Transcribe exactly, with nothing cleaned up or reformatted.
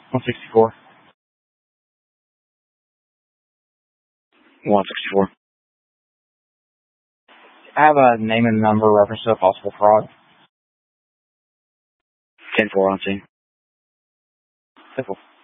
one sixty-four. one sixty-four. I have a name and number reference to a possible fraud. ten four on scene. Simple.